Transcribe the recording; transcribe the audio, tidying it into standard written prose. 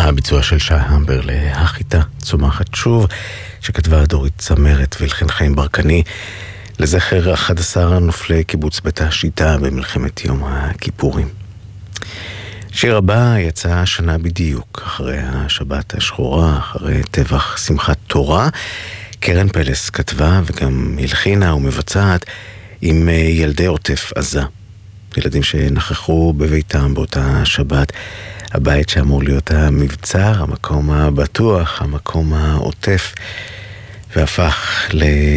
הביצוע של שי המבר להחיטה צומחת שוב, שכתבה דורית צמרת והלחין חיים ברקני, לזכר 11 נופלי קיבוץ בית השיטה במלחמת יום הכיפורים. שיר הבא יצא שנה בדיוק, אחרי השבת השחורה, אחרי טבח שמחת תורה. קרן פלס כתבה וגם הלחינה ומבצעת עם ילדי עוטף עזה. ילדים שנכחו בביתם באותה שבת, הבית שאמור להיות המבצר, המקום הבטוח, המקום העוטף, והפך